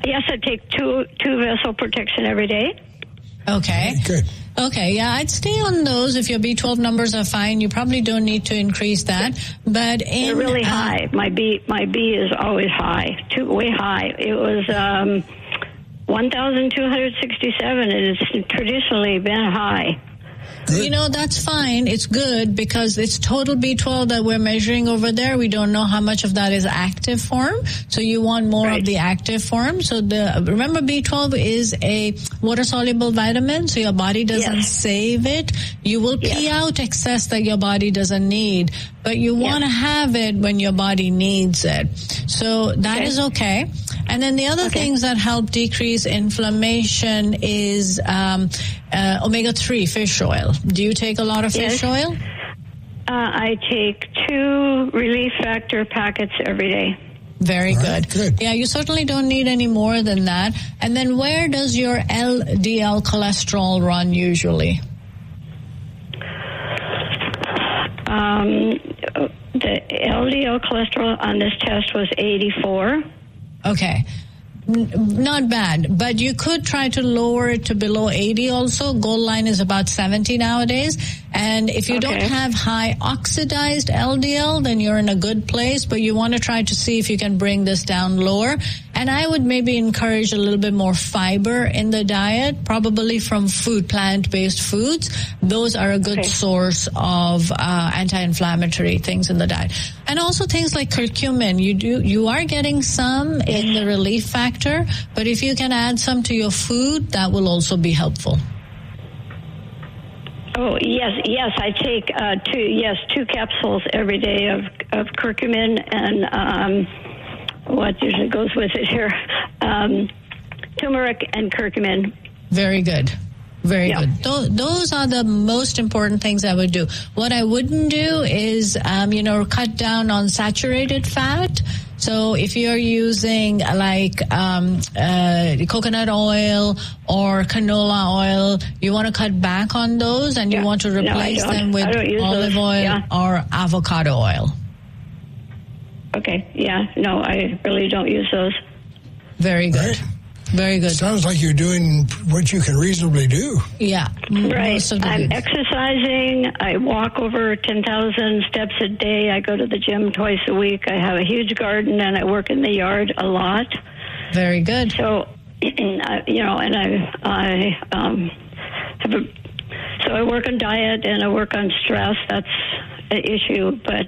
Yes, I take two vessel protection every day. Okay. Good. Okay, yeah, I'd stay on those. If your B12 numbers are fine, you probably don't need to increase that. But they're really high. My B is always high, way high. It was 1,267. It has traditionally been high. You know, that's fine. It's good because it's total B12 that we're measuring over there. We don't know how much of that is active form. So you want more of the active form. So remember B12 is a water-soluble vitamin, so your body doesn't save it. You will pee out excess that your body doesn't need, but you want to have it when your body needs it. So that is okay. And then the other things that help decrease inflammation is omega-3 fish oil. Do you take a lot of fish oil? I take 2 Relief Factor packets every day. Very good. Yeah, you certainly don't need any more than that. And then where does your LDL cholesterol run usually? The LDL cholesterol on this test was 84. Okay. Not bad, but you could try to lower it to below 80 also. Goal line is about 70 nowadays. And if you don't have high oxidized LDL, then you're in a good place, but you want to try to see if you can bring this down lower. And I would maybe encourage a little bit more fiber in the diet, probably from plant-based foods. Those are a good source of anti-inflammatory things in the diet. And also things like curcumin. You are getting some in the Relief Factor, but if you can add some to your food, that will also be helpful. Oh, yes, I take 2 capsules every day of curcumin and what usually goes with it here, turmeric and curcumin. Very good. Very good. Those are the most important things I would do. What I wouldn't do is, cut down on saturated fat. So if you're using like coconut oil or canola oil, you want to cut back on those and you want to replace them with olive oil or avocado oil. Okay, no, I really don't use those. Very good. Right. Very good. Sounds like you're doing what you can reasonably do. Yeah. Right. I'm exercising. I walk over 10,000 steps a day. I go to the gym twice a week. I have a huge garden, and I work in the yard a lot. Very good. So, and I have a... So I work on diet, and I work on stress. That's an issue, but...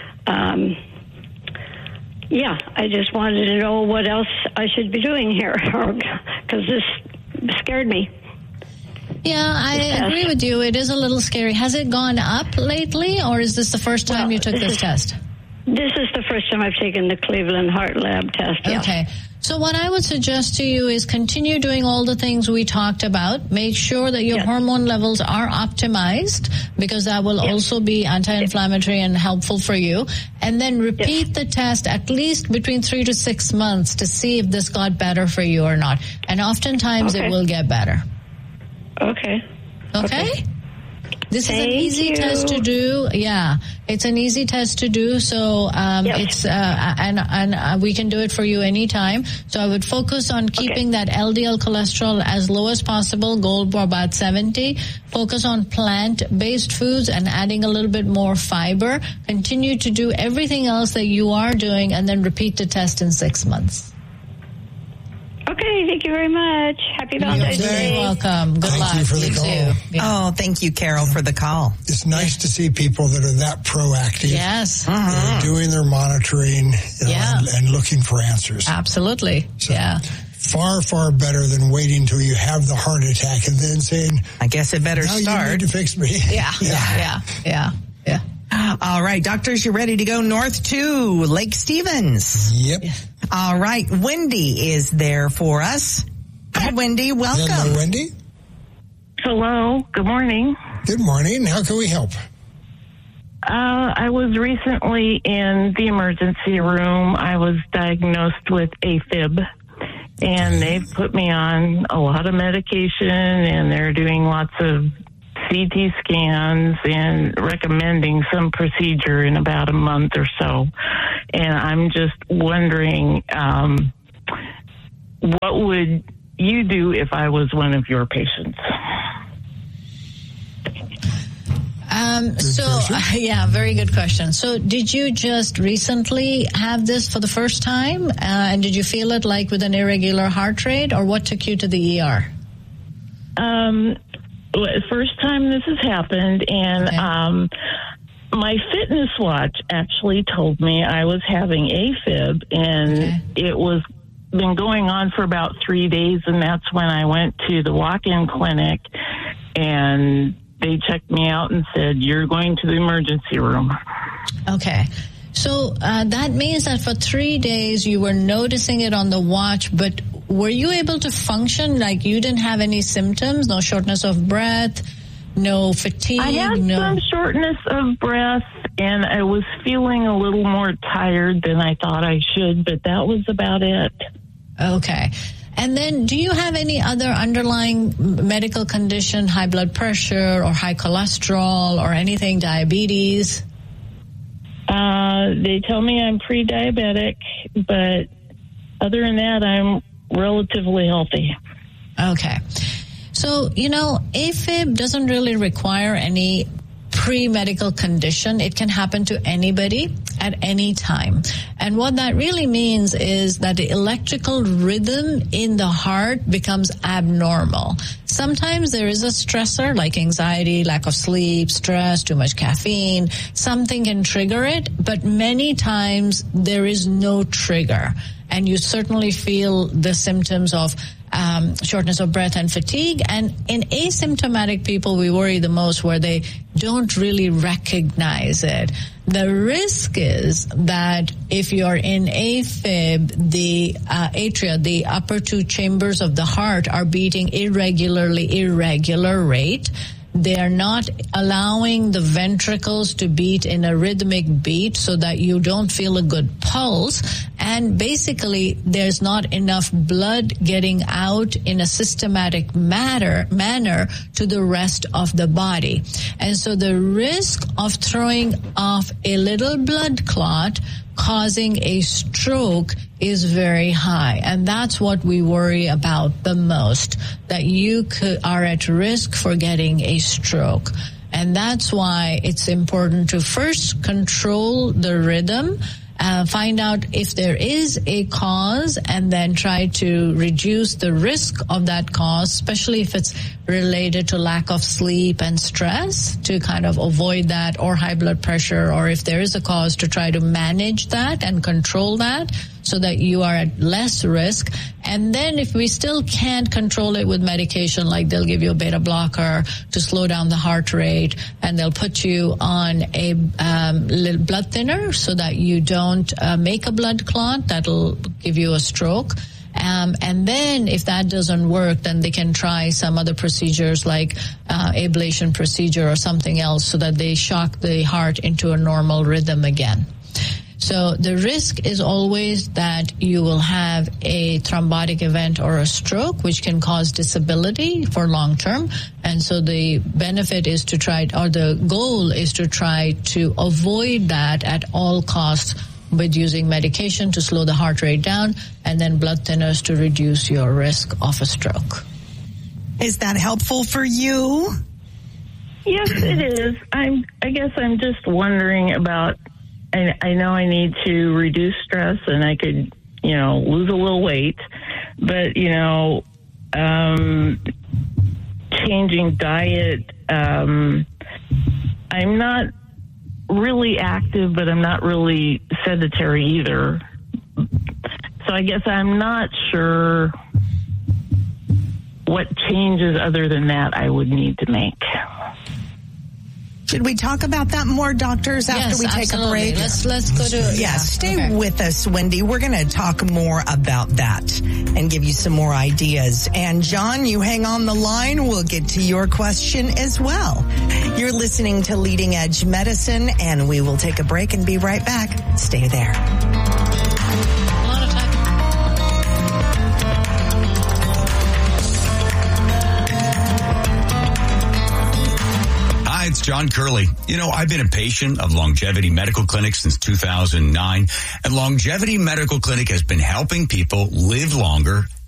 I just wanted to know what else I should be doing here, because this scared me. Yeah, I agree with you. It is a little scary. Has it gone up lately, or is this the first time you took this test? This is the first time I've taken the Cleveland Heart Lab test. Okay. So what I would suggest to you is continue doing all the things we talked about. Make sure that your hormone levels are optimized, because that will also be anti-inflammatory and helpful for you. And then repeat the test at least between 3 to 6 months to see if this got better for you or not. And oftentimes it will get better. Okay? This is an easy test to do. Yeah, it's an easy test to do. So it's and we can do it for you anytime. So I would focus on keeping that LDL cholesterol as low as possible. Goal for about 70. Focus on plant-based foods and adding a little bit more fiber. Continue to do everything else that you are doing, and then repeat the test in 6 months. Okay, thank you very much. Happy Valentine's Day. You're very welcome. Good luck. Thank you for the call. Oh, thank you, Carol, for the call. It's nice to see people that are that proactive. Yes. That are doing their monitoring and looking for answers. Absolutely. So, far, far better than waiting till you have the heart attack and then saying, I guess it better now start. You need to fix me. Yeah. All right, doctors, you ready to go north to Lake Stevens? Yep. All right, Wendy is there for us. Hi, Wendy. Welcome. Hello, Wendy. Hello. Good morning. Good morning. How can we help? I was recently in the emergency room. I was diagnosed with AFib, and they've put me on a lot of medication, and they're doing lots of CT scans and recommending some procedure in about a month or so. And I'm just wondering, what would you do if I was one of your patients? Very good question. So did you just recently have this for the first time? And did you feel it like with an irregular heart rate, or what took you to the ER? First time this has happened, and my fitness watch actually told me I was having AFib, and it was been going on for about 3 days, and that's when I went to the walk-in clinic, and they checked me out and said, you're going to the emergency room. Okay. So that means that for 3 days you were noticing it on the watch, but were you able to function? Like, you didn't have any symptoms, no shortness of breath, no fatigue? I had some shortness of breath, and I was feeling a little more tired than I thought I should, but that was about it. Okay. And then, do you have any other underlying medical condition, high blood pressure or high cholesterol or anything, diabetes? They tell me I'm pre-diabetic, but other than that, I'm relatively healthy. Okay. So, AFib doesn't really require any pre-medical condition. It can happen to anybody at any time. And what that really means is that the electrical rhythm in the heart becomes abnormal. Sometimes there is a stressor like anxiety, lack of sleep, stress, too much caffeine. Something can trigger it, but many times there is no trigger. And you certainly feel the symptoms of shortness of breath and fatigue. And in asymptomatic people, we worry the most where they don't really recognize it. The risk is that if you're in AFib, the atria, the upper two chambers of the heart, are beating irregular rate. They are not allowing the ventricles to beat in a rhythmic beat so that you don't feel a good pulse. And basically, there's not enough blood getting out in a systematic manner to the rest of the body. And so the risk of throwing off a little blood clot causing a stroke is very high. And that's what we worry about the most, that you are at risk for getting a stroke. And that's why it's important to first control the rhythm, find out if there is a cause, and then try to reduce the risk of that cause, especially if it's related to lack of sleep and stress, to kind of avoid that, or high blood pressure, or if there is a cause, to try to manage that and control that so that you are at less risk. And then if we still can't control it with medication, like they'll give you a beta blocker to slow down the heart rate, and they'll put you on a little blood thinner so that you don't make a blood clot that'll give you a stroke. And then if that doesn't work, then they can try some other procedures like ablation procedure or something else so that they shock the heart into a normal rhythm again. So the risk is always that you will have a thrombotic event or a stroke, which can cause disability for long term. And so the benefit is to try, or the goal is to try to avoid that at all costs with using medication to slow the heart rate down, and then blood thinners to reduce your risk of a stroke. Is that helpful for you? Yes, it is. I guess I'm just wondering about, I know I need to reduce stress and I could, lose a little weight, but, changing diet, I'm not really active, but I'm not really sedentary either. So I guess I'm not sure what changes other than that I would need to make. Should we talk about that more, doctors, after we take a break? Let's go to... Stay with us, Wendy. We're going to talk more about that and give you some more ideas. And John, you hang on the line. We'll get to your question as well. You're listening to Leading Edge Medicine, and we will take a break and be right back. Stay there. It's John Curley. I've been a patient of Longevity Medical Clinic since 2009, and Longevity Medical Clinic has been helping people live longer,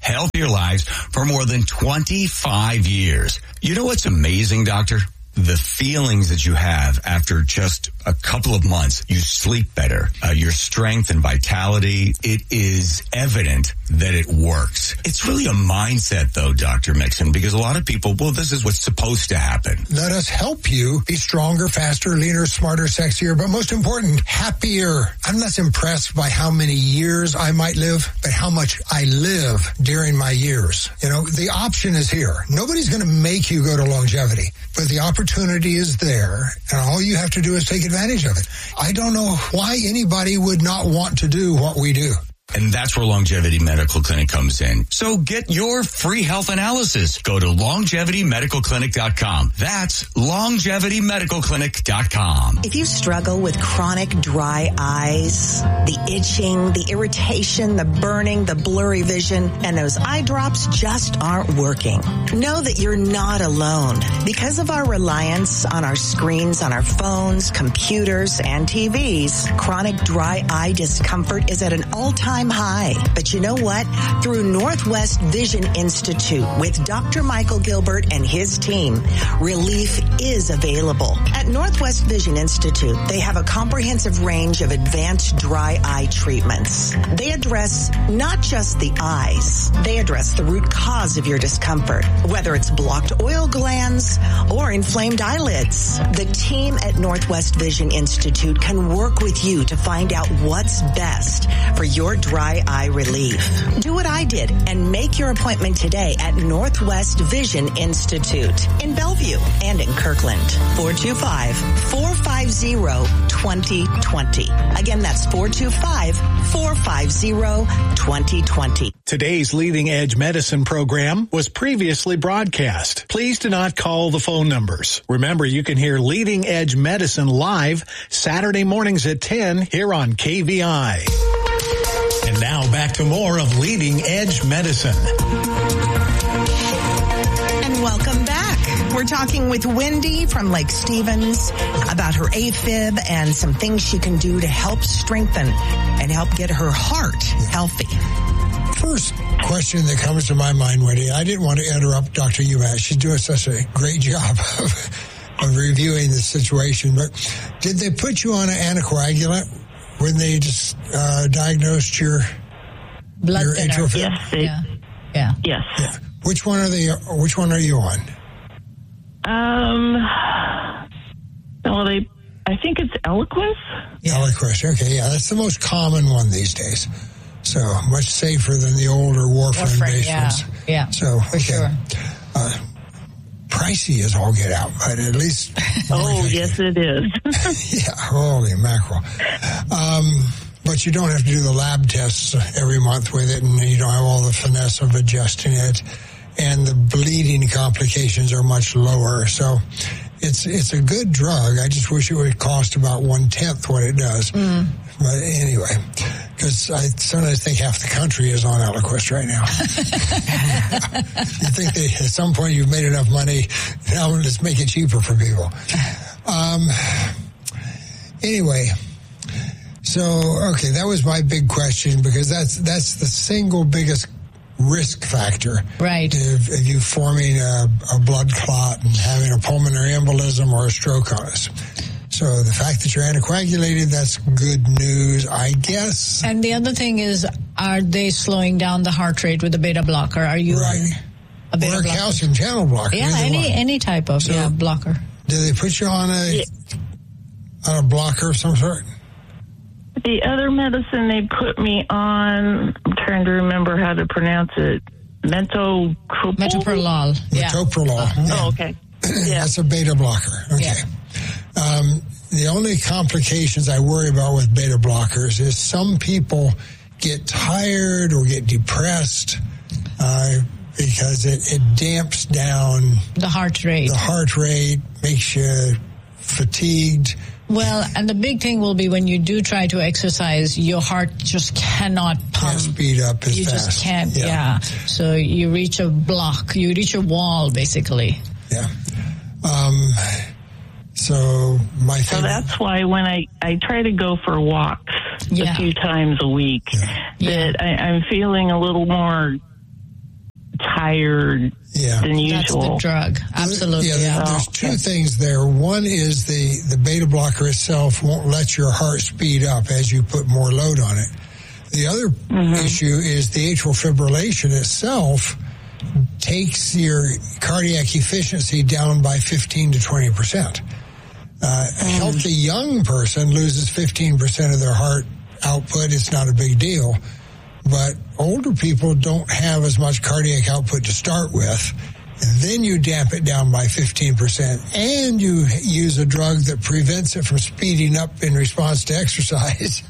healthier lives for more than 25 years. You know what's amazing, Doctor? The feelings that you have after just a couple of months. You sleep better, your strength and vitality. It is evident that it works. It's really a mindset, though, Dr. Mixon, because a lot of people, well, this is what's supposed to happen. Let us help you be stronger, faster, leaner, smarter, sexier, but most important, happier. I'm less impressed by how many years I might live, but how much I live during my years. You know, the option is here. Nobody's going to make you go to longevity, but the opportunity is there, and all you have to do is take advantage of it. I don't know why anybody would not want to do what we do. And that's where Longevity Medical Clinic comes in. So get your free health analysis. Go to longevitymedicalclinic.com. That's longevitymedicalclinic.com. If you struggle with chronic dry eyes, the itching, the irritation, the burning, the blurry vision, and those eye drops just aren't working, know that you're not alone. Because of our reliance on our screens, on our phones, computers, and TVs, chronic dry eye discomfort is at an all-time high. But you know what? Through Northwest Vision Institute with Dr. Michael Gilbert and his team, relief is available. At Northwest Vision Institute, they have a comprehensive range of advanced dry eye treatments. They address not just the eyes, they address the root cause of your discomfort, whether it's blocked oil glands or inflamed eyelids. The team at Northwest Vision Institute can work with you to find out what's best for your dry eye relief. Do what I did and make your appointment today at Northwest Vision Institute in Bellevue and in Kirkland. 425-450-2020. Again, that's 425-450-2020. Today's Leading Edge Medicine program was previously broadcast. Please do not call the phone numbers. Remember, you can hear Leading Edge Medicine live Saturday mornings at 10 here on KVI. And now back to more of Leading Edge Medicine. And welcome back. We're talking with Wendy from Lake Stevens about her AFib and some things she can do to help strengthen and help get her heart healthy. First question that comes to my mind, Wendy, I didn't want to interrupt Dr. Umack. She's doing such a great job of reviewing the situation, but did they put you on an anticoagulant when they just diagnosed your blood thinner? Yes, Yeah. Yes. Yeah. Which one are you on? Well, I think it's Eliquis. Yeah. Eliquis. Okay, yeah, that's the most common one these days. So much safer than the older warfarin-based ones. Yeah. So okay. Sure. Pricey as all get out, but at least. Oh, yes, it is. Yeah, holy mackerel. But you don't have to do the lab tests every month with it, and you don't have all the finesse of adjusting it. And the bleeding complications are much lower. So it's a good drug. I just wish it would cost about 1/10 what it does. Mm. But anyway, because I sometimes think half the country is on Eliquis right now. You think at some point you've made enough money, now let's make it cheaper for people. Anyway, so, okay, that was my big question, because that's the single biggest risk factor. Right. If you forming a blood clot and having a pulmonary embolism or a stroke on us. So the fact that you're anticoagulated, that's good news, I guess. And the other thing is, are they slowing down the heart rate with a beta blocker? Are you right? A beta or a blocker? Calcium channel blocker? Yeah, any type of blocker. Do they put you on a blocker of some sort? The other medicine they put me on, I'm trying to remember how to pronounce it. Metoprolol. Yeah. Metoprolol. Yeah. Oh, okay. Yeah. That's a beta blocker. Okay. Yeah. The only complications I worry about with beta blockers is some people get tired or get depressed because it damps down the heart rate. The heart rate makes you fatigued. Well, and the big thing will be when you do try to exercise, your heart just cannot pump. Can't speed up as fast. You just can't, yeah. So you reach a block. You reach a wall, basically. Yeah. So that's why when I try to go for walks a few times a week, that I'm feeling a little more tired than usual. That's the drug. Absolutely. There's two things there. One is the beta blocker itself won't let your heart speed up as you put more load on it. The other issue is the atrial fibrillation itself takes your cardiac efficiency down by 15 to 20%. A healthy young person loses 15% of their heart output. It's not a big deal. But older people don't have as much cardiac output to start with. And then you damp it down by 15%, and you use a drug that prevents it from speeding up in response to exercise.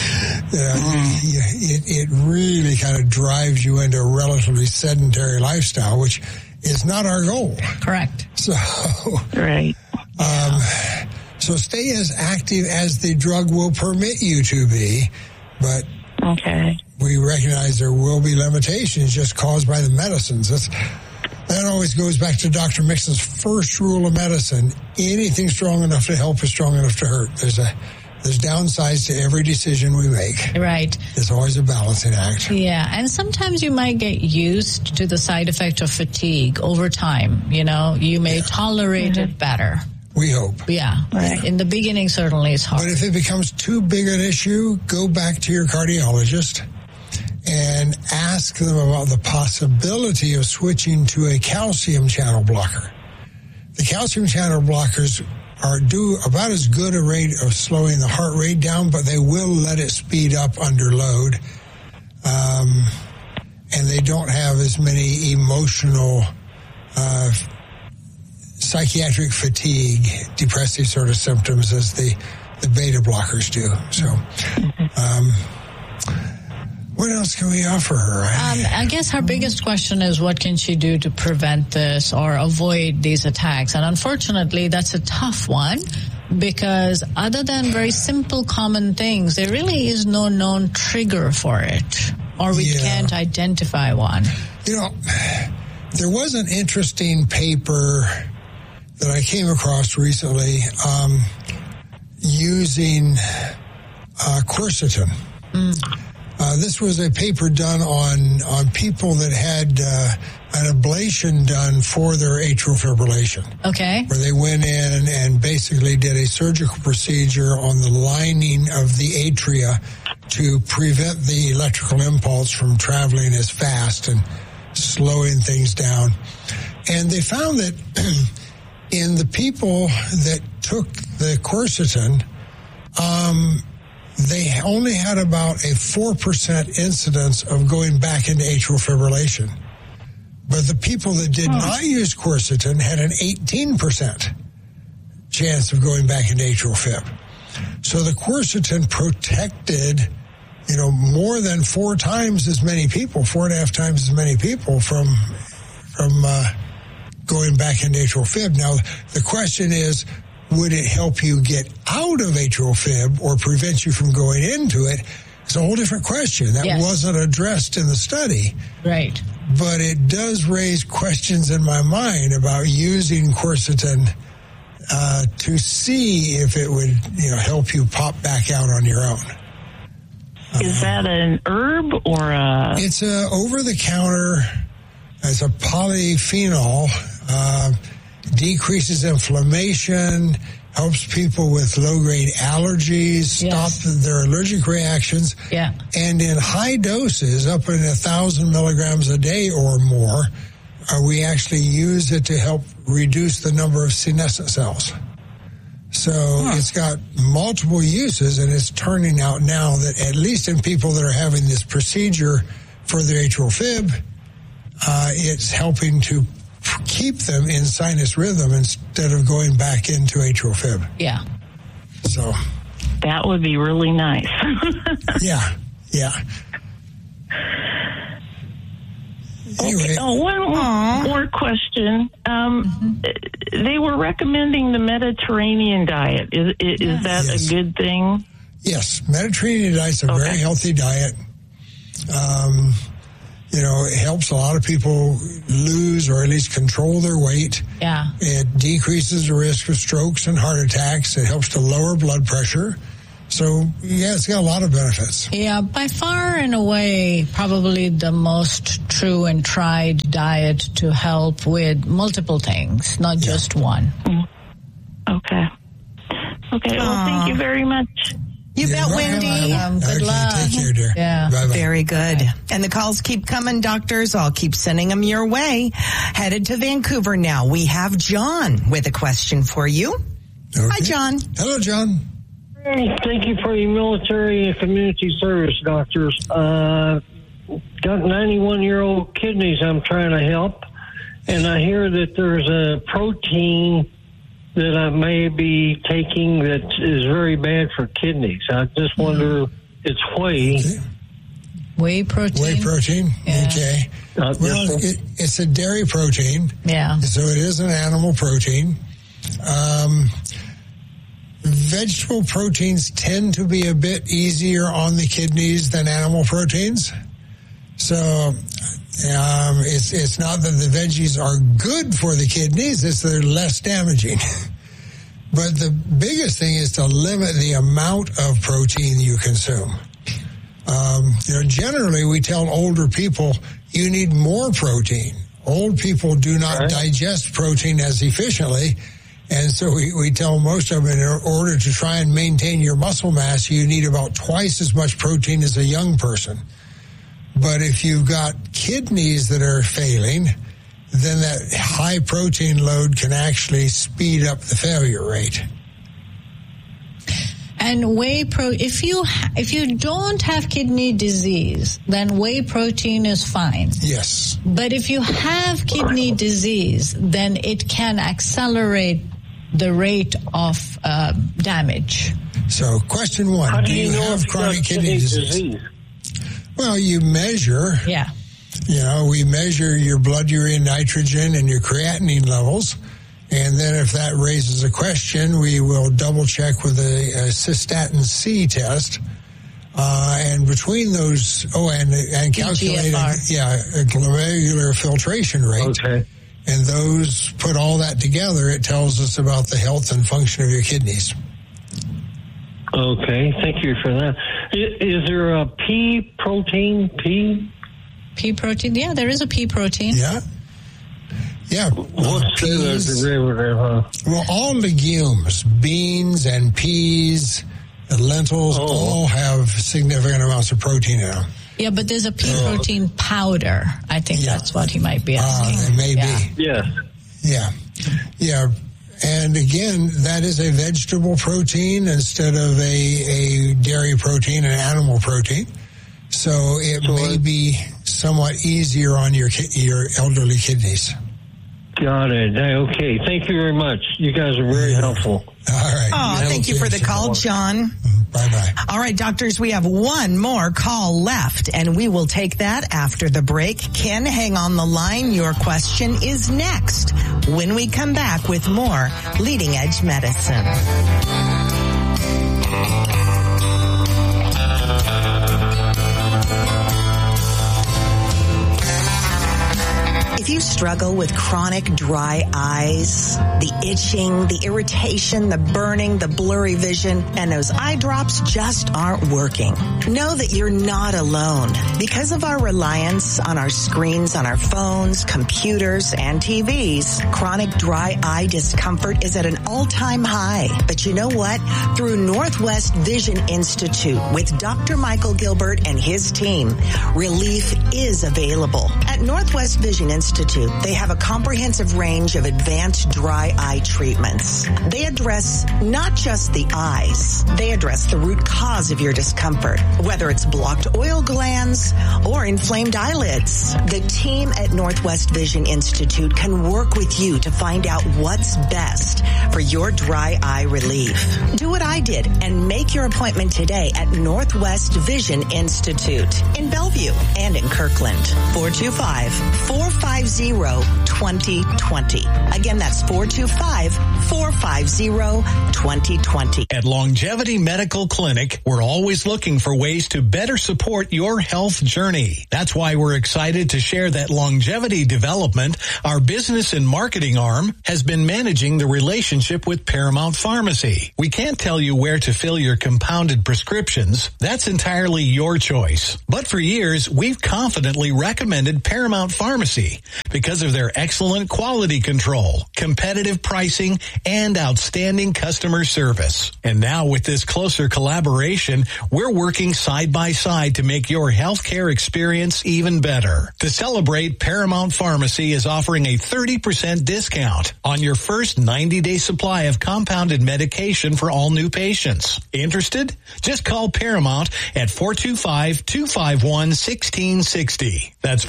It really kind of drives you into a relatively sedentary lifestyle, which is not our goal. Correct. So, right. So stay as active as the drug will permit you to be, but we recognize there will be limitations just caused by the medicines. That always goes back to Dr. Mixon's first rule of medicine. Anything strong enough to help is strong enough to hurt. There's downsides to every decision we make. Right. There's always a balancing act. Yeah, and sometimes you might get used to the side effect of fatigue over time. You know, you may tolerate it better. We hope. Yeah. Right. In the beginning, certainly it's hard. But if it becomes too big an issue, go back to your cardiologist and ask them about the possibility of switching to a calcium channel blocker. The calcium channel blockers do about as good a rate of slowing the heart rate down, but they will let it speed up under load. And they don't have as many emotional psychiatric fatigue, depressive sort of symptoms as the beta blockers do. So, what else can we offer her? I guess her biggest question is, what can she do to prevent this or avoid these attacks? And unfortunately, that's a tough one, because other than very simple common things, there really is no known trigger for it, or we can't identify one. You know, there was an interesting paper that I came across recently using quercetin. This was a paper done on people that had an ablation done for their atrial fibrillation. Okay. Where they went in and basically did a surgical procedure on the lining of the atria to prevent the electrical impulse from traveling as fast and slowing things down. And they found that in the people that took the quercetin, they only had about a 4% incidence of going back into atrial fibrillation. But the people that did not use quercetin had an 18% chance of going back into atrial fib. So the quercetin protected, more than 4.5 times as many people from going back into atrial fib. Now, the question is, would it help you get out of atrial fib or prevent you from going into it? It's a whole different question. That wasn't addressed in the study. Right. But it does raise questions in my mind about using quercetin to see if it would, help you pop back out on your own. Is that an herb or a... It's a over-the-counter, it's a polyphenol, decreases inflammation, helps people with low-grade allergies, stop their allergic reactions. Yeah. And in high doses, up in 1,000 milligrams a day or more, we actually use it to help reduce the number of senescent cells. So it's got multiple uses, and it's turning out now that at least in people that are having this procedure for their atrial fib, it's helping to keep them in sinus rhythm instead of going back into atrial fib. Yeah. So that would be really nice. Yeah. Anyway. Okay. One more question. They were recommending the Mediterranean diet. Is that a good thing? Yes. Mediterranean diet's a very healthy diet. It helps a lot of people lose or at least control their weight. Yeah. It decreases the risk of strokes and heart attacks. It helps to lower blood pressure. So, yeah, it's got a lot of benefits. Yeah, by far and away, probably the most true and tried diet to help with multiple things, not just one. Okay. Okay, well, thank you very much. You bet, Wendy. Good luck. Take care, dear. Yeah. Bye-bye. Very good. And the calls keep coming, doctors. I'll keep sending them your way. Headed to Vancouver now. We have John with a question for you. Okay. Hi, John. Hello, John. Hey, thank you for your military and community service, doctors. Got 91-year-old kidneys I'm trying to help, and I hear that there's a protein that I may be taking that is very bad for kidneys. I just wonder, it's whey. Okay. Whey protein. Whey protein? Yeah. Okay. Well, it's a dairy protein. Yeah. So it is an animal protein. Vegetable proteins tend to be a bit easier on the kidneys than animal proteins. So it's not that the veggies are good for the kidneys, it's they're less damaging. But the biggest thing is to limit the amount of protein you consume. Generally we tell older people you need more protein. Old people do not digest protein as efficiently. And so we tell most of them in order to try and maintain your muscle mass, you need about twice as much protein as a young person. But if you've got kidneys that are failing, then that high protein load can actually speed up the failure rate. And if you don't have kidney disease, then whey protein is fine. Yes. But if you have kidney disease, then it can accelerate the rate of damage. So question one, How do you have chronic kidney disease? Well, you measure. Yeah. We measure your blood urea nitrogen and your creatinine levels. And then if that raises a question, we will double check with a cystatin C test. And between those, and calculate a glomerular filtration rate. Okay. And those, put all that together, it tells us about the health and function of your kidneys. Okay, thank you for that. Is there a pea protein? Pea protein? Yeah, there is a pea protein. Yeah. Yeah. What's the derivative? Well, all legumes, beans and peas, and lentils, all have significant amounts of protein in them. Yeah, but there's a pea protein powder. I think that's what he might be asking. It may be. Yes. Yeah. Yeah. And again, that is a vegetable protein instead of a dairy protein, an animal protein. So it may be somewhat easier on your elderly kidneys. Got it. Okay. Thank you very much. You guys are very helpful. All right. Oh, thank you for the call, John. Bye-bye. All right, doctors, we have one more call left, and we will take that after the break. Ken, hang on the line. Your question is next when we come back with more Leading Edge Medicine. If you struggle with chronic dry eyes, the itching, the irritation, the burning, the blurry vision, and those eye drops just aren't working, know that you're not alone. Because of our reliance on our screens, on our phones, computers, and TVs, chronic dry eye discomfort is at an all-time high. But you know what? Through Northwest Vision Institute with Dr. Michael Gilbert and his team, relief is available. At Northwest Vision Institute, they have a comprehensive range of advanced dry eye treatments. They address not just the eyes, they address the root cause of your discomfort, whether it's blocked oil glands or inflamed eyelids. The team at Northwest Vision Institute can work with you to find out what's best for your dry eye relief. Do what I did and make your appointment today at Northwest Vision Institute in Bellevue and in Kirkland. 425-456 425-450-2020. Again, that's 425-450-2020. At Longevity Medical Clinic, we're always looking for ways to better support your health journey. That's why we're excited to share that Longevity Development, our business and marketing arm, has been managing the relationship with Paramount Pharmacy. We can't tell you where to fill your compounded prescriptions. That's entirely your choice. But for years, we've confidently recommended Paramount Pharmacy because of their excellent quality control, competitive pricing, and outstanding customer service. And now with this closer collaboration, we're working side by side to make your healthcare experience even better. To celebrate, Paramount Pharmacy is offering a 30% discount on your first 90-day supply of compounded medication for all new patients. Interested? Just call Paramount at 425-251-1660. That's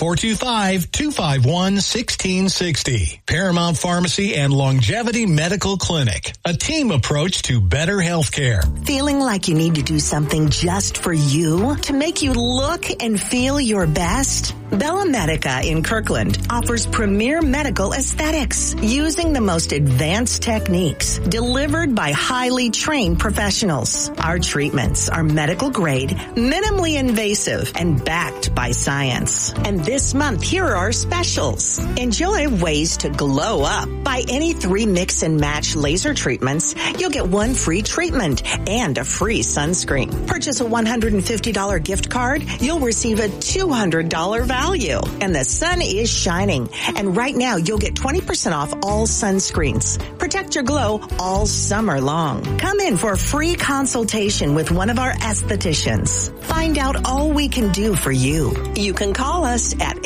425-251-1660. Paramount Pharmacy and Longevity Medical Clinic. A team approach to better healthcare. Feeling like you need to do something just for you to make you look and feel your best? Bella Medica in Kirkland offers premier medical aesthetics using the most advanced techniques delivered by highly trained professionals. Our treatments are medical grade, minimally invasive, and backed by science. And this month, here are our specials. Enjoy ways to glow up. Buy any 3 mix and match laser treatments, you'll get 1 free treatment and a free sunscreen. Purchase a $150 gift card, you'll receive a $200 value. And the sun is shining. And right now, you'll get 20% off all sunscreens. Protect your glow all summer long. Come in for a free consultation with one of our estheticians. Find out all we can do for you. You can call us at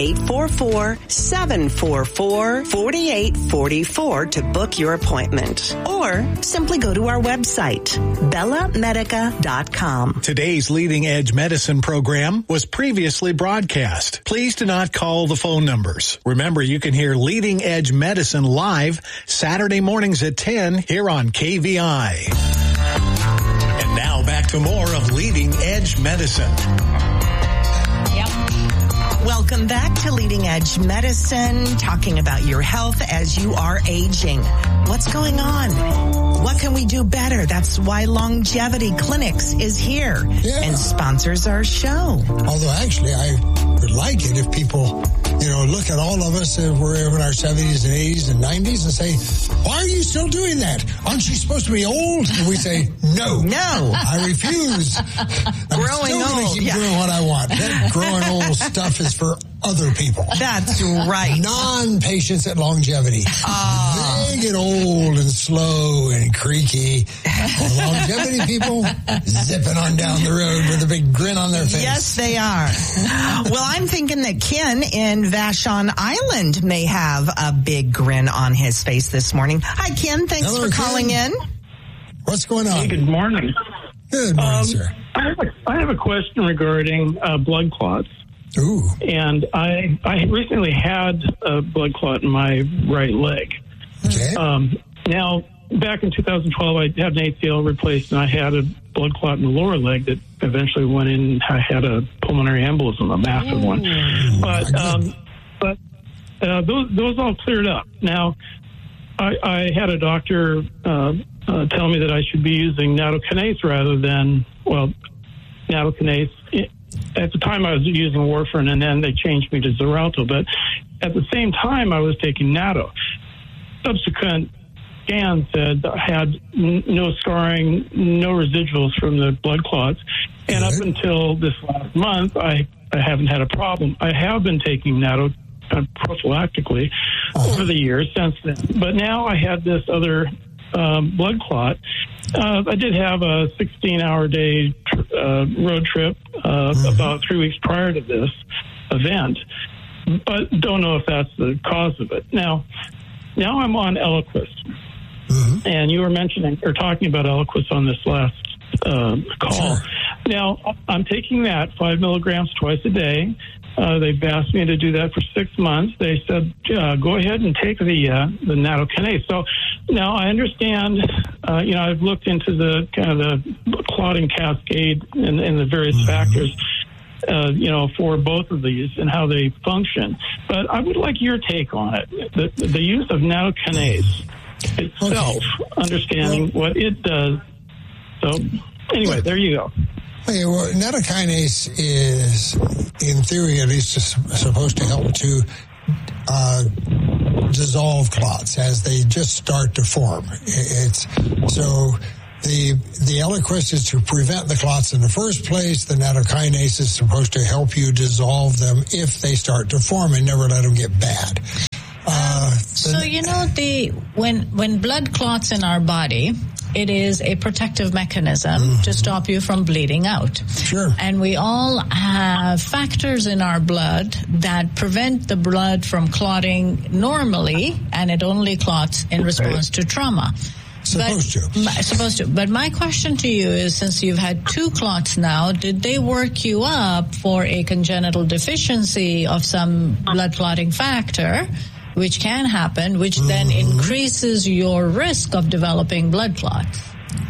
844-744-4844 to book your appointment. Or simply go to our website, bellamedica.com. Today's Leading Edge Medicine program was previously broadcast. Please do not call the phone numbers. Remember, you can hear Leading Edge Medicine live Saturday mornings at 10 here on KVI. And now back to more of Leading Edge Medicine. Welcome back to Leading Edge Medicine, talking about your health as you are aging. What's going on? What can we do better? That's why Longevity Clinics is here and sponsors our show. Although actually I would like it if people, look at all of us if we're in our 70s and 80s and 90s and say, why are you still doing that? Aren't you supposed to be old? And we say, no, I refuse. I'm growing old. Keep doing what I want. That growing old stuff is for other people. That's right. Non-patients at Longevity. They get old and slow and creaky. Longevity people zipping on down the road with a big grin on their face. Yes, they are. Well, I'm thinking that Ken in Vashon Island may have a big grin on his face this morning. Hi, Ken. Thanks for calling in. What's going on? Hey, good morning. Good morning, sir. I have a question regarding blood clots. Ooh. And I recently had a blood clot in my right leg. Okay. Now, back in 2012, I had an ACL replaced, and I had a blood clot in the lower leg that eventually went in, and I had a pulmonary embolism, a massive one. But those all cleared up. Now, I had a doctor tell me that I should be using nattokinase rather than, nattokinase. At the time, I was using warfarin, and then they changed me to Xarelto. But at the same time, I was taking natto. Subsequent scan said I had no scarring, no residuals from the blood clots. And up until this last month, I haven't had a problem. I have been taking natto prophylactically over the years since then. But now I had this other blood clot. I did have a 16-hour day road trip about 3 weeks prior to this event, but don't know if that's the cause of it. Now I'm on Eliquis, and you were mentioning or talking about Eliquis on this last call. Sure. Now I'm taking that 5 milligrams twice a day. They've asked me to do that for 6 months. They said, go ahead and take the nattokinase. So now I understand, I've looked into the kind of the clotting cascade and the various factors. for both of these and how they function. But I would like your take on it. The use of nattokinase itself, understanding what it does. So, anyway, there you go. Okay, well, nattokinase is, in theory at least, supposed to help to dissolve clots as they just start to form. The Eliquis is to prevent the clots in the first place. The nattokinase is supposed to help you dissolve them if they start to form and never let them get bad. When blood clots in our body, it is a protective mechanism to stop you from bleeding out. Sure. And we all have factors in our blood that prevent the blood from clotting normally, and it only clots in response to trauma. Supposed to. But my question to you is, since you've had 2 clots now, did they work you up for a congenital deficiency of some blood clotting factor, which can happen, which then increases your risk of developing blood clots?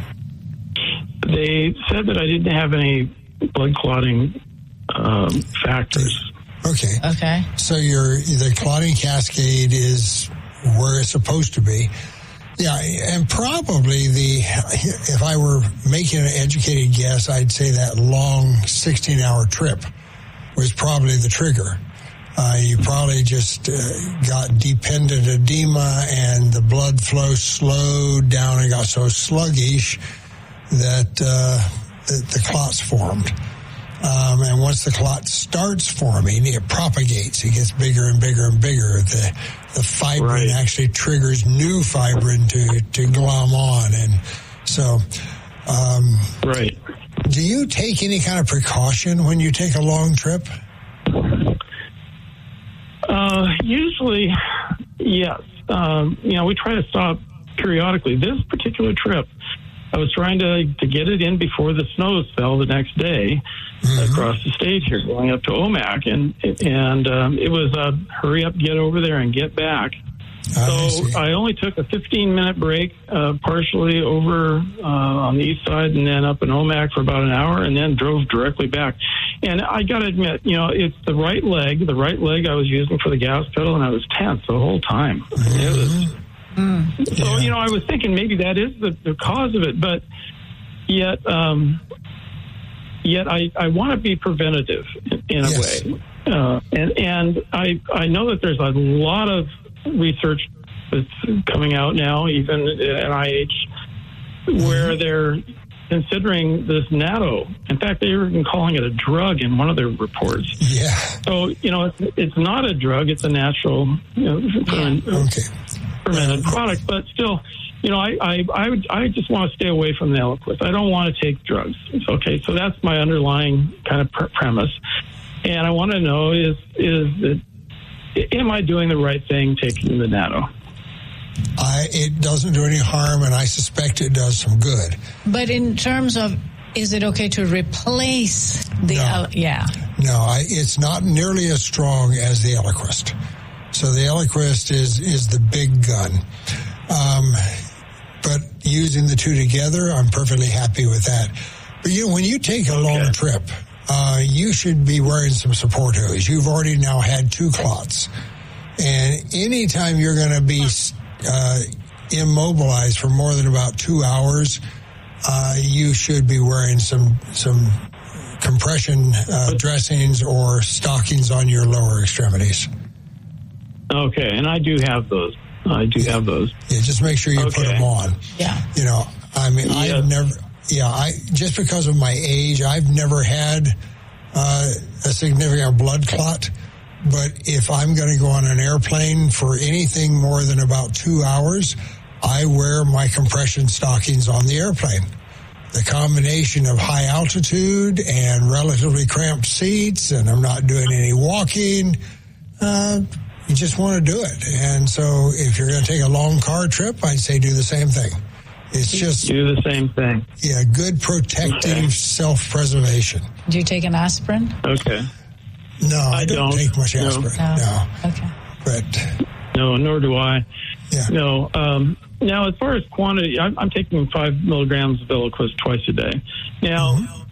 They said that I didn't have any blood clotting factors. Okay. So the clotting cascade is where it's supposed to be. Yeah, and probably if I were making an educated guess, I'd say that long 16-hour trip was probably the trigger. You probably just got dependent edema and the blood flow slowed down and got so sluggish that the clots formed. And once the clot starts forming, it propagates. It gets bigger and bigger and bigger. The fibrin actually triggers new fibrin to glom on. And so, do you take any kind of precaution when you take a long trip? Usually, yes. We try to stop periodically. This particular trip, I was trying to get it in before the snows fell the next day across the state here, going up to Omak, and it was a hurry up, get over there, and get back. So I only took a 15-minute break, partially over on the east side, and then up in Omak for about an hour, and then drove directly back. And I got to admit, it's the right leg I was using for the gas pedal, and I was tense the whole time. It was. So, I was thinking maybe that is the cause of it, but yet I want to be preventative in a way. And I know that there's a lot of research that's coming out now, even at NIH, where they're considering this natto. In fact, they were even calling it a drug in one of their reports. Yeah. So, it's not a drug, it's a natural, fermented product, but still, I just want to stay away from the Eliquis. I don't want to take drugs. Okay, so that's my underlying kind of premise, and I want to know am I doing the right thing taking the natto? It doesn't do any harm, and I suspect it does some good. But in terms of, is it okay to replace the? No, it's not nearly as strong as the Eliquis. So the Eliquis is the big gun. But using the two together, I'm perfectly happy with that. But when you take a long trip, you should be wearing some support hose. You've already now had 2 clots. And anytime you're going to be immobilized for more than about 2 hours, you should be wearing some compression dressings or stockings on your lower extremities. Okay, and I do have those. Yeah, just make sure you put them on. Yeah. I've never, just because of my age, I've never had a significant blood clot. But if I'm going to go on an airplane for anything more than about 2 hours, I wear my compression stockings on the airplane. The combination of high altitude and relatively cramped seats, and I'm not doing any walking, you just want to do it. And so if you're going to take a long car trip, I'd say do the same thing. It's just... do the same thing. Yeah, good protective self-preservation. Do you take an aspirin? Okay. No, I don't take much aspirin. No. Okay. But... no, nor do I. Yeah. No. Now, as far as quantity, I'm taking 5 milligrams of Eliquis twice a day. Now,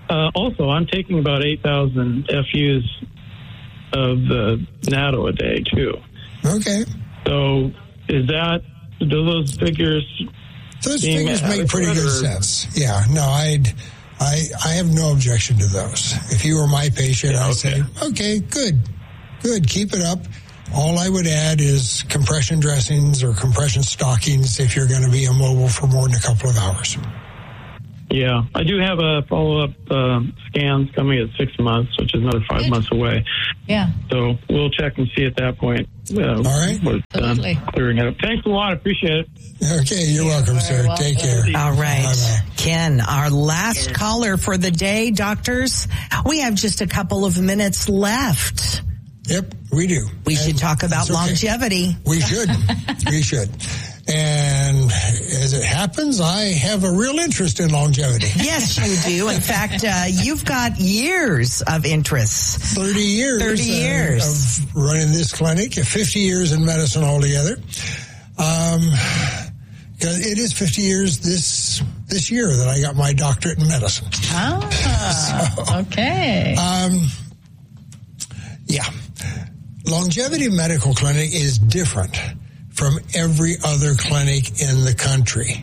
also, I'm taking about 8,000 FUs of the natto a day, too. Okay. So do those figures... Those figures make pretty good sense. Yeah, no, I have no objection to those. If you were my patient, I'd say, okay, good, keep it up. All I would add is compression dressings or compression stockings if you're going to be immobile for more than a couple of hours. Yeah, I do have a follow-up scans coming at 6 months, which is another 5 months away. Yeah. So we'll check and see at that point. All right. Clearing it up. Thanks a lot. Appreciate it. Okay, you're welcome, sir. Take care. All right. Bye-bye. Ken, our last caller for the day, doctors. We have just a couple of minutes left. Yep, we do. We should talk about longevity. We should. We should. And as it happens, I have a real interest in longevity. Yes, you do. In fact, you've got years of interest. 30 years. 30 years. Of running this clinic, 50 years in medicine altogether. It is 50 years this year that I got my doctorate in medicine. Okay. Yeah. Longevity Medical Clinic is different from every other clinic in the country.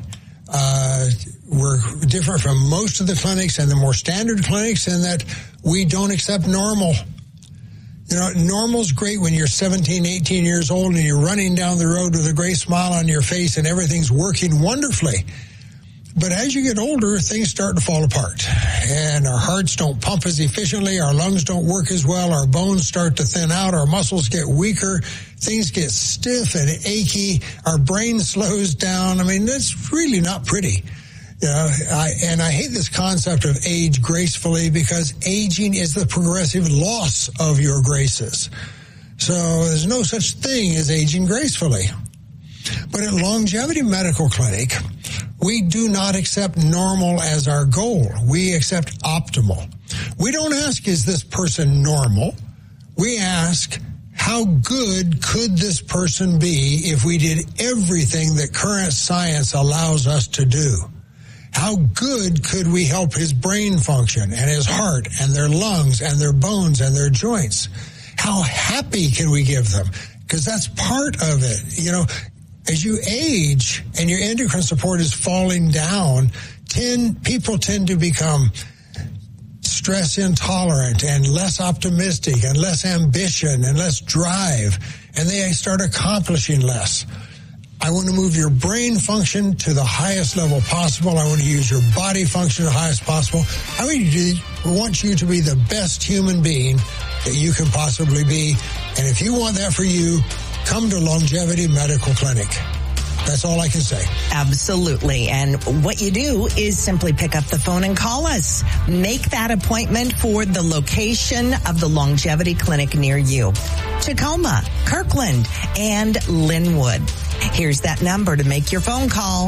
We're different from most of the clinics and the more standard clinics in that we don't accept normal. You know, normal's great when you're 17, 18 years old and you're running down the road with a great smile on your face and everything's working wonderfully. But as you get older, things start to fall apart. And our hearts don't pump as efficiently, our lungs don't work as well, our bones start to thin out, our muscles get weaker, things get stiff and achy, our brain slows down. I mean, that's really not pretty. You know, I hate this concept of age gracefully because aging is the progressive loss of your graces. So there's no such thing as aging gracefully. But at Longevity Medical Clinic, we do not accept normal as our goal. We accept optimal. We don't ask, is this person normal? We ask, how good could this person be if we did everything that current science allows us to do? How good could we help his brain function and his heart and their lungs and their bones and their joints? How happy can we give them? Because that's part of it. You know, as you age and your endocrine support is falling down, people tend to become stress intolerant and less optimistic and less ambition and less drive, and they start accomplishing less. I want to move your brain function to the highest level possible. I want to use your body function to the highest possible. I want you to be the best human being that you can possibly be. And if you want that for you, come to Longevity Medical Clinic. That's all I can say. Absolutely. And what you do is simply pick up the phone and call us. Make that appointment for the location of the Longevity Clinic near you. Tacoma, Kirkland, and Linwood. Here's that number to make your phone call,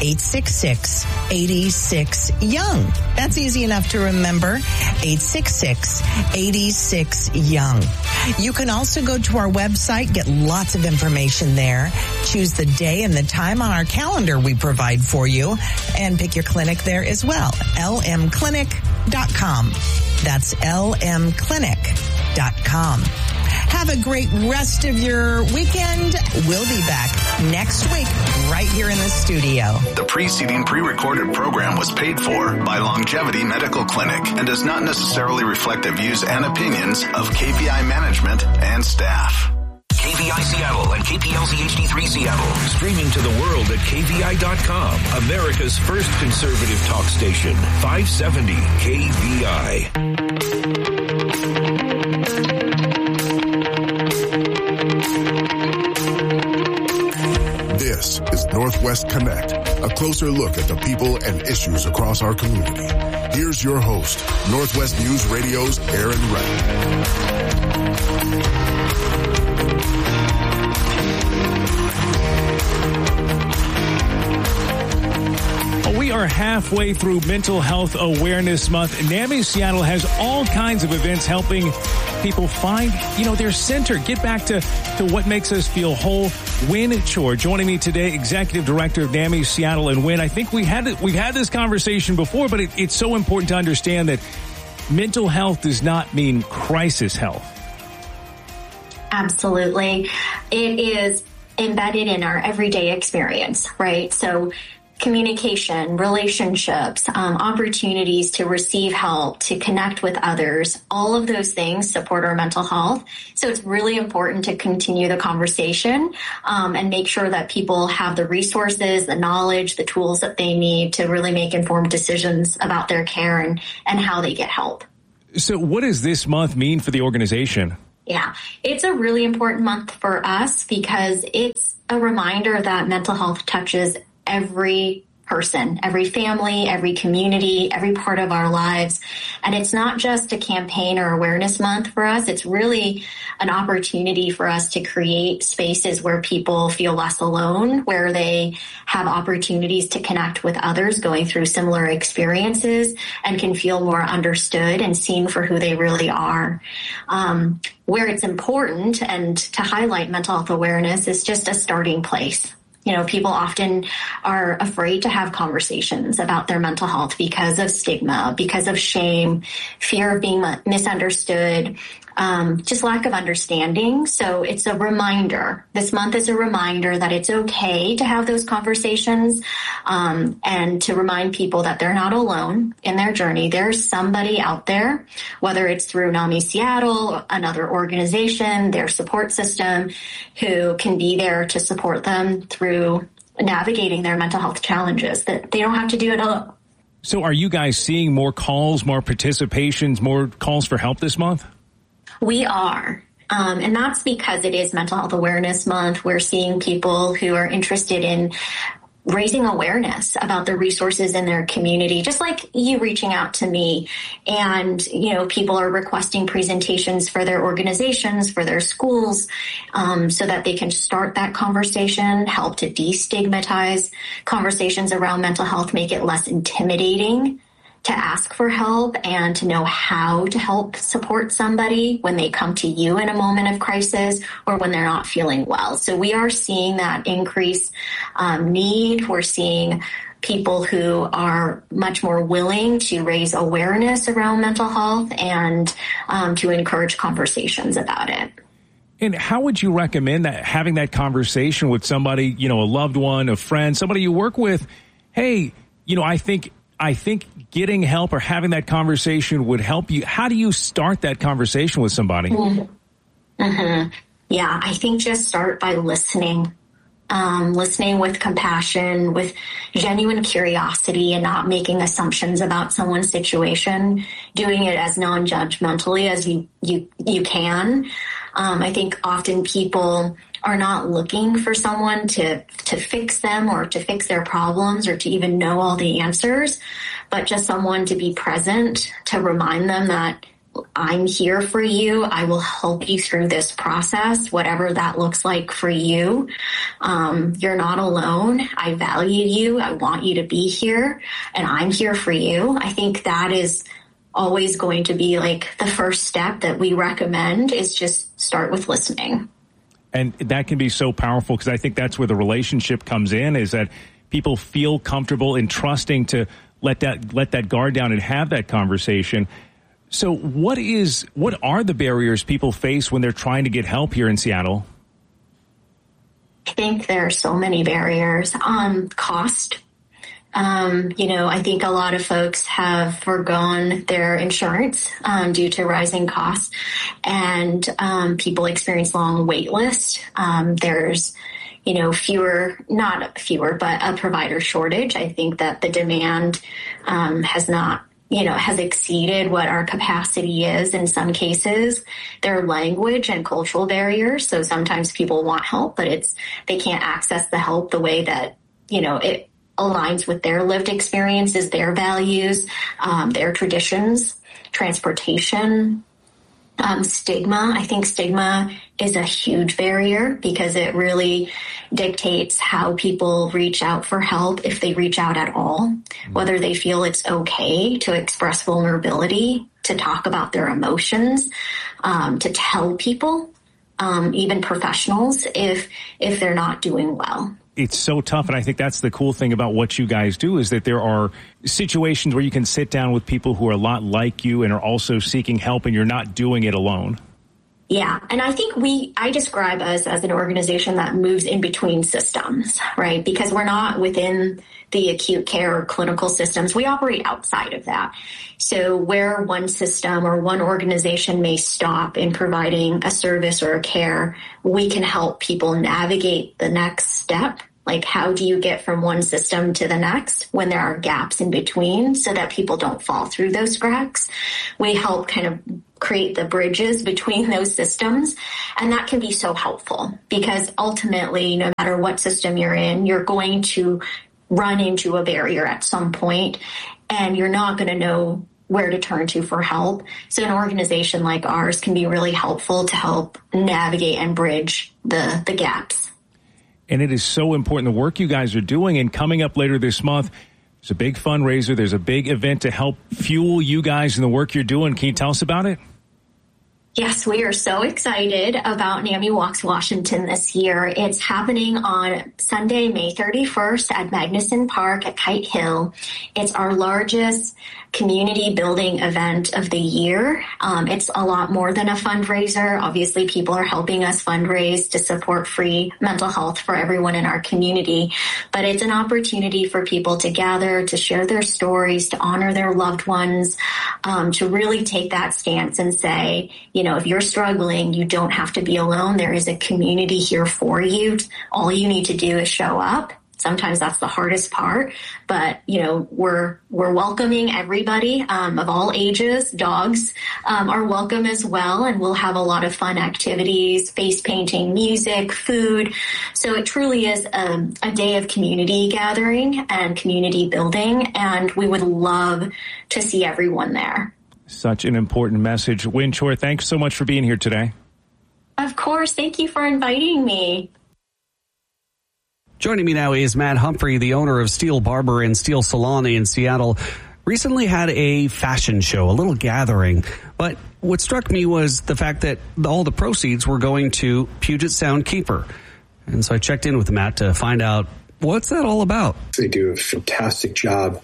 866-86-YOUNG. That's easy enough to remember, 866-86-YOUNG. You can also go to our website, get lots of information there, choose the day and the time on our calendar we provide for you, and pick your clinic there as well, lmclinic.com. That's lmclinic.com. Have a great rest of your weekend. We'll be back next week right here in the studio. The preceding pre-recorded program was paid for by Longevity Medical Clinic and does not necessarily reflect the views and opinions of KVI management and staff. KVI Seattle and KPLZ HD3 Seattle. Streaming to the world at KVI.com. America's first conservative talk station. 570 KVI. This is Northwest Connect, a closer look at the people and issues across our community. Here's your host, Northwest News Radio's Aaron Wright. We are halfway through Mental Health Awareness Month. NAMI Seattle has all kinds of events helping people find, their center, get back to what makes us feel whole. Wynn Chor joining me today, Executive Director of NAMI Seattle. And Wynn, I think we've had this conversation before, but it's so important to understand that mental health does not mean crisis health. Absolutely. It is embedded in our everyday experience, right? So communication, relationships, opportunities to receive help, to connect with others, all of those things support our mental health. So it's really important to continue the conversation and make sure that people have the resources, the knowledge, the tools that they need to really make informed decisions about their care and how they get help. So what does this month mean for the organization? Yeah, it's a really important month for us because it's a reminder that mental health touches every person, every family, every community, every part of our lives. And it's not just a campaign or awareness month for us. It's really an opportunity for us to create spaces where people feel less alone, where they have opportunities to connect with others going through similar experiences and can feel more understood and seen for who they really are. Where it's important and to highlight mental health awareness is just a starting place. People often are afraid to have conversations about their mental health because of stigma, because of shame, fear of being misunderstood, just lack of understanding. So it's a reminder. This month is a reminder that it's okay to have those conversations, and to remind people that they're not alone in their journey. There's somebody out there, whether it's through NAMI Seattle, another organization, their support system, who can be there to support them through navigating their mental health challenges, that they don't have to do it alone. So are you guys seeing more calls, more participations, more calls for help this month? We are. And that's because it is Mental Health Awareness Month. We're seeing people who are interested in raising awareness about the resources in their community, just like you reaching out to me. And, people are requesting presentations for their organizations, for their schools, so that they can start that conversation, help to destigmatize conversations around mental health, make it less intimidating to ask for help and to know how to help support somebody when they come to you in a moment of crisis or when they're not feeling well. So we are seeing that increase need. We're seeing people who are much more willing to raise awareness around mental health and to encourage conversations about it. And how would you recommend that, having that conversation with somebody, a loved one, a friend, somebody you work with? Hey, I think getting help or having that conversation would help you. How do you start that conversation with somebody? Mm-hmm. Yeah, I think just start by listening. Listening with compassion, with genuine curiosity, and not making assumptions about someone's situation, doing it as non-judgmentally as you can. I think often people are not looking for someone to fix them or to fix their problems or to even know all the answers, but just someone to be present, to remind them that I'm here for you. I will help you through this process, whatever that looks like for you. You're not alone. I value you. I want you to be here, and I'm here for you. I think that is always going to be like the first step that we recommend, is just start with listening. And that can be so powerful, because I think that's where the relationship comes in, is that people feel comfortable in trusting to let that guard down and have that conversation. So what are the barriers people face when they're trying to get help here in Seattle? I think there are so many barriers. Cost. I think a lot of folks have forgone their insurance due to rising costs, and people experience long wait lists. There's not fewer, but a provider shortage. I think that the demand has exceeded what our capacity is in some cases. There are language and cultural barriers. So sometimes people want help, but they can't access the help the way that, it aligns with their lived experiences, their values, their traditions, transportation. Stigma. I think stigma is a huge barrier, because it really dictates how people reach out for help, if they reach out at all, whether they feel it's okay to express vulnerability, to talk about their emotions. to tell people, even professionals, if they're not doing well. It's so tough, and I think that's the cool thing about what you guys do is that there are situations where you can sit down with people who are a lot like you and are also seeking help, and you're not doing it alone. Yeah, and I think I describe us as an organization that moves in between systems, right? Because we're not within the acute care or clinical systems. We operate outside of that. So where one system or one organization may stop in providing a service or a care, we can help people navigate the next step. Like, how do you get from one system to the next when there are gaps in between so that people don't fall through those cracks? We help kind of create the bridges between those systems. And that can be so helpful because ultimately, no matter what system you're in, you're going to run into a barrier at some point, and you're not going to know where to turn to for help. So an organization like ours can be really helpful to help navigate and bridge the gaps. And it is so important, the work you guys are doing. And coming up later this month, there's a big fundraiser. There's a big event to help fuel you guys in the work you're doing. Can you tell us about it? Yes, we are so excited about NAMI Walks Washington this year. It's happening on Sunday, May 31st at Magnuson Park at Kite Hill. It's our largest community building event of the year. It's a lot more than a fundraiser. Obviously, people are helping us fundraise to support free mental health for everyone in our community. But it's an opportunity for people to gather, to share their stories, to honor their loved ones, to really take that stance and say, if you're struggling, you don't have to be alone. There is a community here for you. All you need to do is show up. Sometimes that's the hardest part, but we're welcoming everybody of all ages. Dogs are welcome as well, and we'll have a lot of fun activities, face painting, music, food. So it truly is a day of community gathering and community building, and we would love to see everyone there. Such an important message. Wynn Chor, thanks so much for being here today. Of course. Thank you for inviting me. Joining me now is Matt Humphrey, the owner of Steel Barber and Steel Salon in Seattle. Recently had a fashion show, a little gathering. But what struck me was the fact that all the proceeds were going to Puget Sound Keeper. And so I checked in with Matt to find out, what's that all about? They do a fantastic job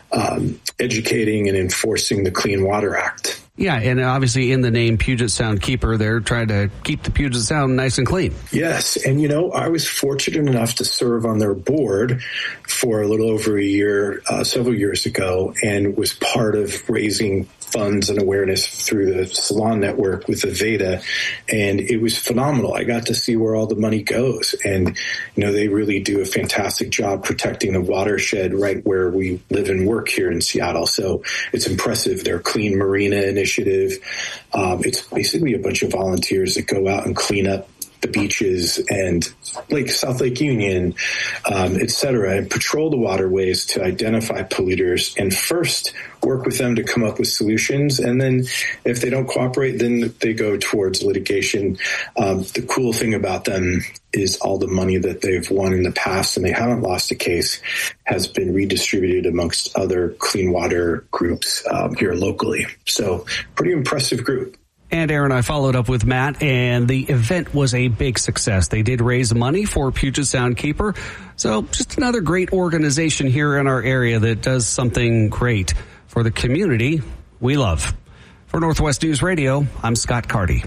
educating and enforcing the Clean Water Act. Yeah, and obviously in the name Puget Sound Keeper, they're trying to keep the Puget Sound nice and clean. Yes, and I was fortunate enough to serve on their board for a little over a year, several years ago, and was part of raising funds and awareness through the salon network with Aveda, and it was phenomenal. I got to see where all the money goes, and they really do a fantastic job protecting the watershed right where we live and work here in Seattle. So it's impressive. Their Clean Marina initiative, it's basically a bunch of volunteers that go out and clean up the beaches and South Lake Union, et cetera, and patrol the waterways to identify polluters and first work with them to come up with solutions. And then if they don't cooperate, then they go towards litigation. The cool thing about them is all the money that they've won in the past, and they haven't lost a case, has been redistributed amongst other clean water groups here locally. So pretty impressive group. And Aaron, I followed up with Matt, and the event was a big success. They did raise money for Puget Sound Keeper. So just another great organization here in our area that does something great for the community we love. For Northwest News Radio, I'm Scott Carty.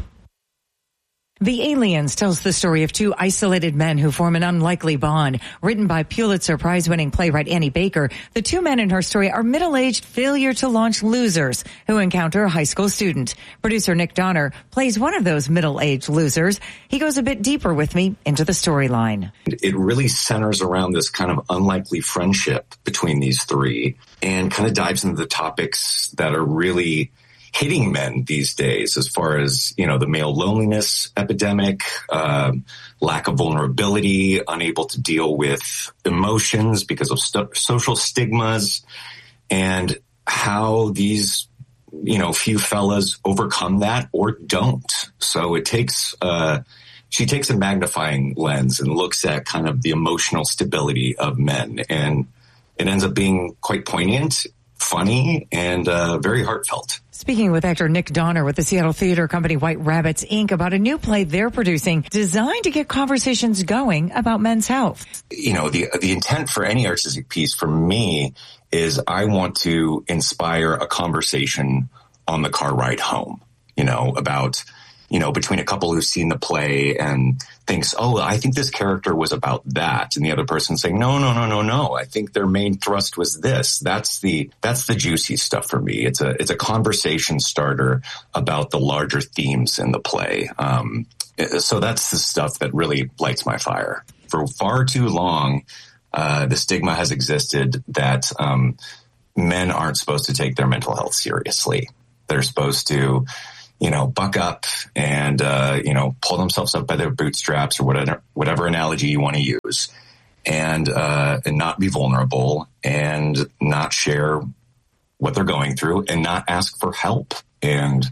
The Aliens tells the story of two isolated men who form an unlikely bond. Written by Pulitzer Prize-winning playwright Annie Baker, the two men in her story are middle-aged failure-to-launch losers who encounter a high school student. Producer Nick Donner plays one of those middle-aged losers. He goes a bit deeper with me into the storyline. It really centers around this kind of unlikely friendship between these three and kind of dives into the topics that are really hitting men these days as far as, the male loneliness epidemic, lack of vulnerability, unable to deal with emotions because of social stigmas, and how these, few fellas overcome that or don't. So it takes, she takes a magnifying lens and looks at kind of the emotional stability of men, and it ends up being quite poignant funny and very heartfelt. Speaking with actor Nick Donner with the Seattle theater company White Rabbits, Inc. about a new play they're producing designed to get conversations going about men's health. You know, the intent for any artistic piece for me is I want to inspire a conversation on the car ride home, you know, about, you know, between a couple who've seen the play and thinks, oh, I think this character was about that. And the other person saying, no. I think their main thrust was this. That's the juicy stuff for me. It's a conversation starter about the larger themes in the play. So that's the stuff that really lights my fire. For far too long, the stigma has existed that men aren't supposed to take their mental health seriously. They're supposed to, you know, buck up and, you know, pull themselves up by their bootstraps or whatever analogy you want to use, and not be vulnerable and not share what they're going through and not ask for help. And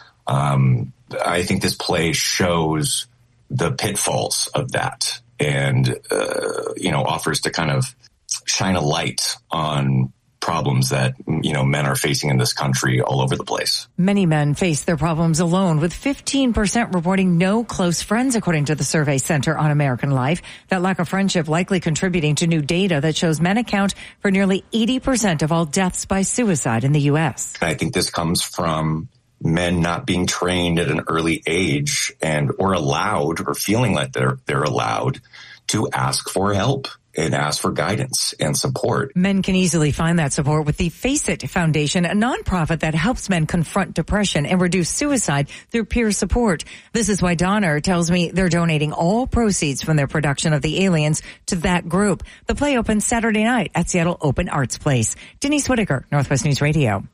I think this play shows the pitfalls of that and, you know, offers to kind of shine a light on problems that, you know, men are facing in this country all over the place. Many men face their problems alone, with 15% reporting no close friends, according to the Survey Center on American Life. That lack of friendship likely contributing to new data that shows men account for nearly 80% of all deaths by suicide in the U.S. I think this comes from men not being trained at an early age or allowed or feeling like they're allowed to ask for help and ask for guidance and support. Men can easily find that support with the Face It Foundation, a nonprofit that helps men confront depression and reduce suicide through peer support. This is why Donner tells me they're donating all proceeds from their production of The Aliens to that group. The play opens Saturday night at Seattle Open Arts Place. Denise Whitaker, Northwest News Radio.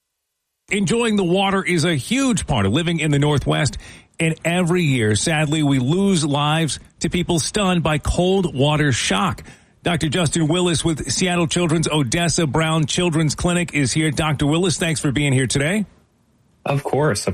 Enjoying the water is a huge part of living in the Northwest. And every year, sadly, we lose lives to people stunned by cold water shock. Dr. Justin Willis with Seattle Children's Odessa Brown Children's Clinic is here. Dr. Willis, thanks for being here today. Of course.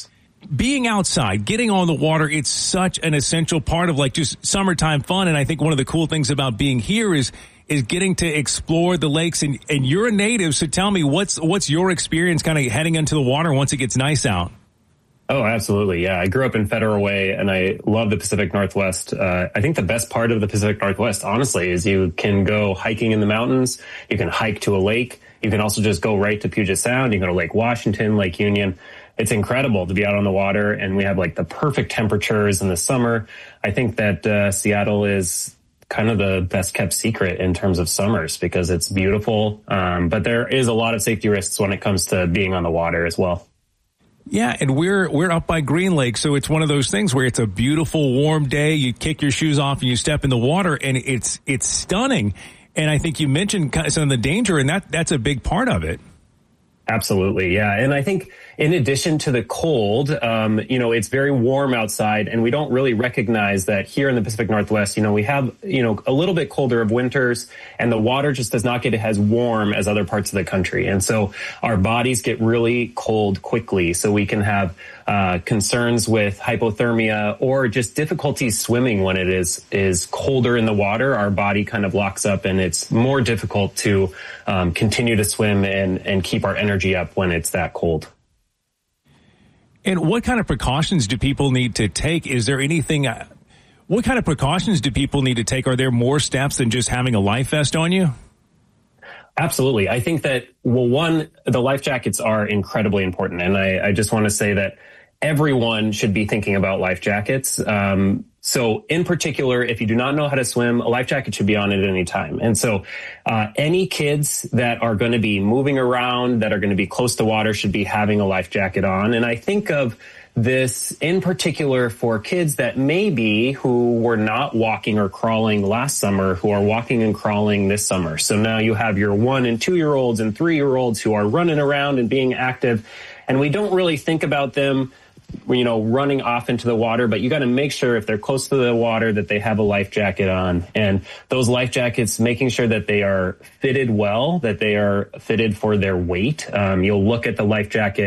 Being outside, getting on the water, it's such an essential part of like just summertime fun. And I think one of the cool things about being here is getting to explore the lakes. And you're a native, so tell me, what's your experience kind of heading into the water once it gets nice out? Oh, absolutely. Yeah. I grew up in Federal Way and I love the Pacific Northwest. I think the best part of the Pacific Northwest, honestly, is you can go hiking in the mountains. You can hike to a lake. You can also just go right to Puget Sound. You can go to Lake Washington, Lake Union. It's incredible to be out on the water, and we have like the perfect temperatures in the summer. I think that Seattle is kind of the best kept secret in terms of summers because it's beautiful. But there is a lot of safety risks when it comes to being on the water as well. Yeah, and we're up by Green Lake, so it's one of those things where it's a beautiful, warm day. You kick your shoes off and you step in the water, and it's stunning. And I think you mentioned some of the danger, and that's a big part of it. Absolutely, yeah. And I think in addition to the cold, it's very warm outside, and we don't really recognize that here in the Pacific Northwest, we have, a little bit colder of winters, and the water just does not get as warm as other parts of the country. And so our bodies get really cold quickly. So we can have concerns with hypothermia or just difficulty swimming when it is colder in the water. Our body kind of locks up, and it's more difficult to continue to swim and keep our energy up when it's that cold. And what kind of precautions do people need to take? Is there anything, what kind of precautions do people need to take? Are there more steps than just having a life vest on you? Absolutely. I think that, the life jackets are incredibly important. And I just want to say that everyone should be thinking about life jackets. So in particular, if you do not know how to swim, a life jacket should be on at any time. And so any kids that are going to be moving around, that are going to be close to water, should be having a life jacket on. And I think of this in particular for kids that maybe who were not walking or crawling last summer, who are walking and crawling this summer. So now you have your 1- and 2-year-olds and 3-year-olds who are running around and being active. And we don't really think about them running off into the water, but you got to make sure if they're close to the water that they have a life jacket on. And those life jackets, making sure that they are fitted well, that they are fitted for their weight. You'll look at the life jacket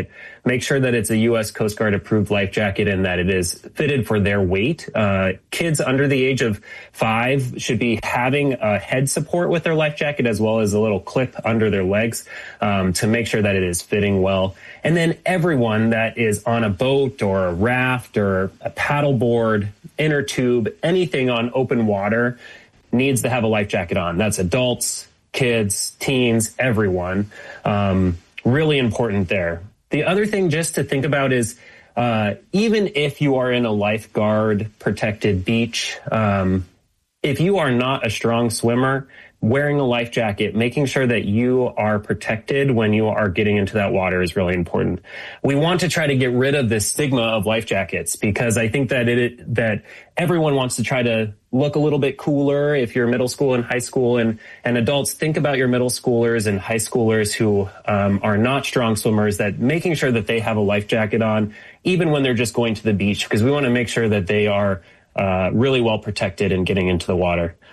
make sure that it's a U.S. Coast Guard approved life jacket and that it is fitted for their weight. Kids under the age of 5 should be having a head support with their life jacket as well as a little clip under their legs to make sure that it is fitting well. And then everyone that is on a boat or a raft or a paddleboard, inner tube, anything on open water needs to have a life jacket on. That's adults, kids, teens, everyone. Really important there. The other thing just to think about is even if you are in a lifeguard protected beach, if you are not a strong swimmer, wearing a life jacket, making sure that you are protected when you are getting into that water is really important. We want to try to get rid of this stigma of life jackets because I think that that everyone wants to try to look a little bit cooler if you're middle school and high school and adults. Think about your middle schoolers and high schoolers who are not strong swimmers, that making sure that they have a life jacket on even when they're just going to the beach, because we want to make sure that they are really well protected and getting into the water.